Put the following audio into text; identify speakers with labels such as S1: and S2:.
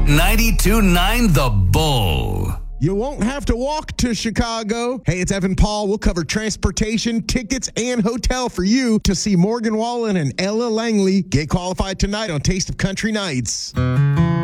S1: 92.9 The Bull.
S2: You won't have to walk to Chicago. Hey, it's Evan Paul. We'll cover transportation, tickets, and hotel for you to see Morgan Wallen and Ella Langley get qualified tonight on Taste of Country Nights.